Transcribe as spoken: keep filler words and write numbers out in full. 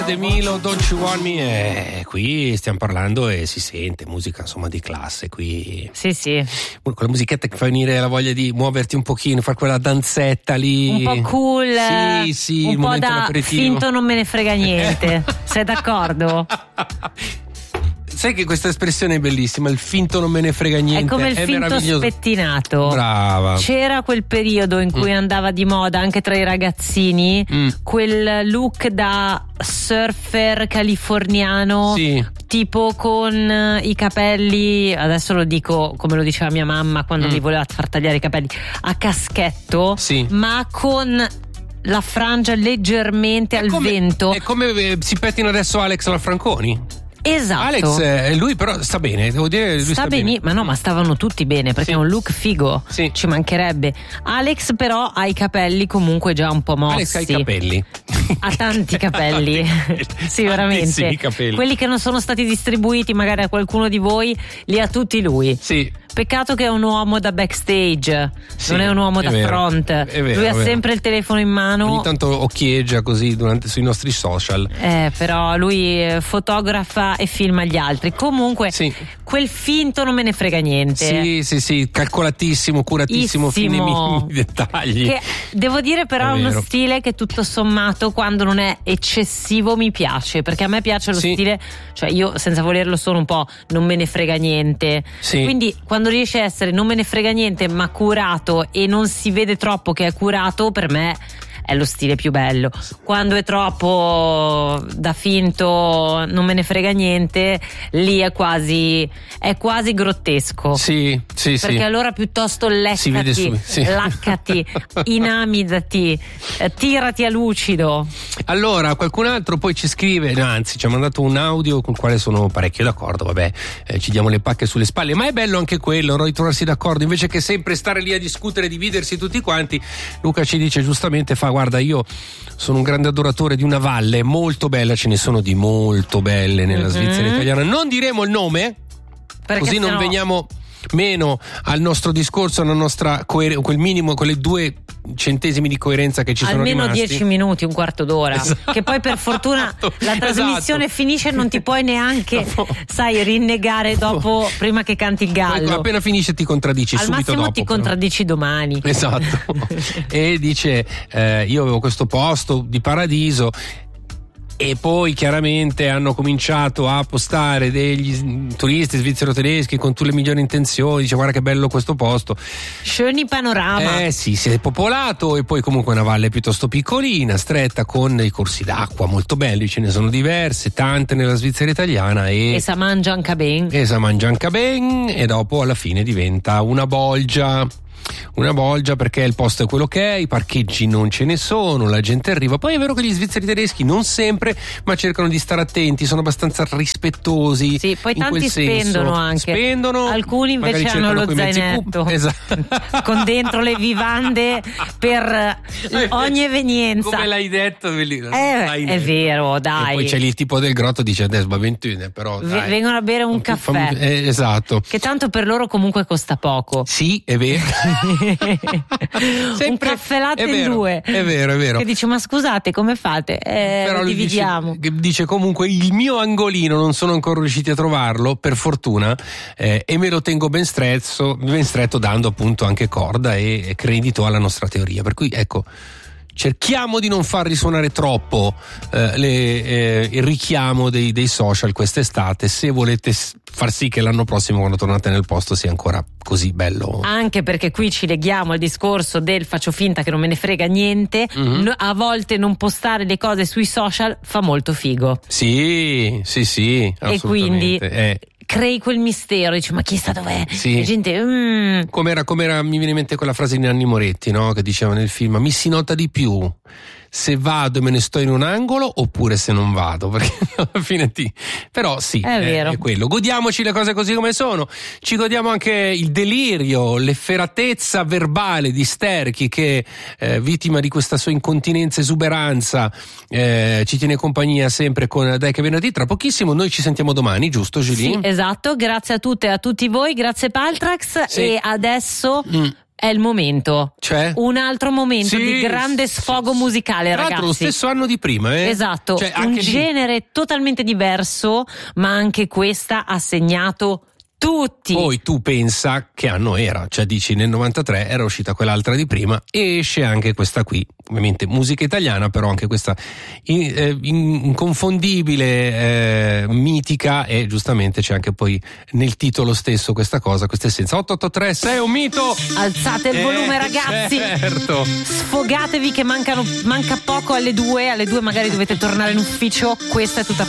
De Milo, Don't You Want Me, eh, qui stiamo parlando e si sente musica insomma di classe qui. Sì, sì. Quella musichetta che fa venire la voglia di muoverti un pochino, fare quella danzetta lì. Un po' cool. Sì, sì, un il po' da aperitivo. finto non me ne frega niente. Sei d'accordo? Sai che questa espressione è bellissima, il finto non me ne frega niente. È come il è finto spettinato. Brava. C'era quel periodo in cui mm. andava di moda anche tra i ragazzini mm. quel look da surfer californiano, sì. tipo con i capelli, adesso lo dico come lo diceva mia mamma quando mm. mi voleva far tagliare i capelli, a caschetto, sì. ma con la frangia leggermente è al come, vento. È come si pettina adesso Alex Lanfranconi. Esatto. Alex, lui però sta bene, devo dire, lui sta, sta bene, bene. Ma no, ma stavano tutti bene perché sì. è un look figo, sì. ci mancherebbe. Alex però ha i capelli comunque già un po' mossi. Alex ha i capelli. Ha tanti capelli. Sì, veramente. Capelli. Quelli che non sono stati distribuiti magari a qualcuno di voi li ha tutti lui. Sì. Peccato che è un uomo da backstage, sì, non è un uomo è da vero, front. È vero, lui ha vero. sempre il telefono in mano. Ogni tanto occhieggia così durante, sui nostri social. Eh, però lui fotografa e filma gli altri. Comunque, sì. quel finto non me ne frega niente. Sì, sì, sì, calcolatissimo, curatissimo, fino ai minimi dettagli. Che devo dire, però, è, è uno stile che tutto sommato, quando non è eccessivo, mi piace. Perché a me piace lo sì. stile, cioè io senza volerlo sono un po' non me ne frega niente. Sì. Quindi quando Quando riesce a essere non me ne frega niente ma curato e non si vede troppo che è curato, per me è lo stile più bello. Quando è troppo da finto non me ne frega niente, lì è quasi è quasi grottesco. Sì, sì, perché sì. allora piuttosto leccati, su, sì. laccati, inamidati, eh, tirati a lucido. Allora qualcun altro poi ci scrive, anzi ci ha mandato un audio con il quale sono parecchio d'accordo, vabbè, eh, ci diamo le pacche sulle spalle, ma è bello anche quello, no? Ritrovarsi d'accordo invece che sempre stare lì a discutere, dividersi tutti quanti. Luca ci dice giustamente, fa guarda, io sono un grande adoratore di una valle molto bella, ce ne sono di molto belle nella mm-hmm. Svizzera italiana, non diremo il nome perché così non no... veniamo meno al nostro discorso, alla nostra coer- quel minimo, quelle due centesimi di coerenza che ci almeno sono rimasti. Almeno dieci minuti, un quarto d'ora, esatto. che poi per fortuna la trasmissione esatto. finisce e non ti puoi neanche dopo, sai rinnegare dopo prima che canti il gallo. Poi, appena finisce ti contraddici al subito massimo dopo, ti però. contraddici domani, esatto. E dice eh, io avevo questo posto di paradiso e poi chiaramente hanno cominciato a postare degli turisti svizzero-tedeschi con tutte le migliori intenzioni, dice guarda che bello questo posto, schöni panorama. Eh sì, si è popolato e poi comunque è una valle piuttosto piccolina, stretta, con i corsi d'acqua molto belli, ce ne sono diverse, tante nella Svizzera italiana e, e sa mangia anche ben. E sa mangia anche ben e dopo alla fine diventa una bolgia. Una bolgia perché il posto è quello che è, i parcheggi non ce ne sono, la gente arriva. Poi è vero che gli svizzeri tedeschi non sempre, ma cercano di stare attenti, sono abbastanza rispettosi. Sì, poi in tanti quel spendono senso. anche. Spendono, alcuni invece hanno lo zainetto esatto. con dentro le vivande per ogni evenienza. Come l'hai detto? Eh, è vero, dai. E poi c'è lì il tipo del grotto, dice adesso va ventuno, però dai. Vengono a bere un non caffè. Fam- eh, esatto. Che tanto per loro comunque costa poco. Sì, è vero. Un caffè latte in due. È vero, è vero. Che dice ma scusate come fate? Eh, Però lui dividiamo. Dice, dice comunque il mio angolino non sono ancora riusciti a trovarlo per fortuna eh, e me lo tengo ben stretto, ben stretto dando appunto anche corda e, e credito alla nostra teoria, per cui ecco cerchiamo di non far risuonare troppo eh, le, eh, il richiamo dei, dei social quest'estate, se volete far sì che l'anno prossimo quando tornate nel posto sia ancora così bello. Anche perché qui ci leghiamo al discorso del faccio finta che non me ne frega niente, mm-hmm. a volte non postare le cose sui social fa molto figo. Sì, sì, sì, assolutamente. E quindi eh. crei quel mistero, dici ma chissà dov'è? Sì. La gente mm. com'era, com'era, mi viene in mente quella frase di Nanni Moretti, no? Che diceva nel film, mi si nota di più se vado e me ne sto in un angolo oppure se non vado, perché alla fine ti però sì, è, è, vero. È quello. Godiamoci le cose così come sono, ci godiamo anche il delirio, l'efferatezza verbale di Sterchi che eh, vittima di questa sua incontinenza esuberanza eh, ci tiene compagnia sempre con Dai che venerdì. Tra pochissimo noi ci sentiamo domani, giusto Julie? Sì, esatto, grazie a tutte e a tutti voi, grazie Paltrax, sì. E adesso mm. è il momento. Cioè? Un altro momento sì, di grande sfogo sì, musicale, sì. ragazzi. Tra l'altro lo stesso anno di prima, eh? Esatto, cioè, un genere lì... totalmente diverso, ma anche questa ha segnato tutti. Poi tu pensa che anno era, cioè dici nel novantatré era uscita quell'altra di prima e esce anche questa qui, ovviamente musica italiana, però anche questa inconfondibile, eh, mitica, e giustamente c'è anche poi nel titolo stesso questa cosa, questa essenza. otto otto tre sei è un mito. Alzate il volume, eh, ragazzi. Certo. Sfogatevi che mancano, manca poco alle due, alle due magari dovete tornare in ufficio, questa è tutta